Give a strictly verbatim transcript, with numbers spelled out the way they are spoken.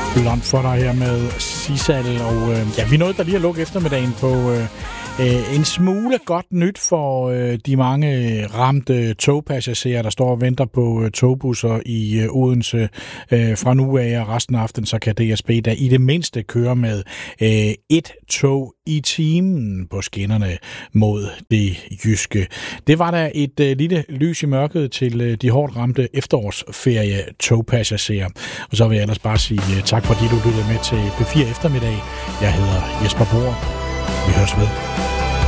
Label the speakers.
Speaker 1: Blond for dig her med Sisal, og øh, ja, vi nåede der lige at lukke eftermiddagen på øh, øh, en smule godt nyt for øh, de mange ramte togpassagerer, der står og venter på øh, togbusser i øh, Odense øh, fra nu af, og resten af aftenen, så kan D S B da i det mindste køre med øh, et tog i timen på skinnerne mod det jyske. Det var da et øh, lille lys i mørket til øh, de hårdt ramte efterårsferie togpassagerer. Og så vil jeg ellers bare sige øh, tak, fordi du lyttede med til P fire Eftermiddag. Jeg hedder Jesper Bohr. Vi høres ved.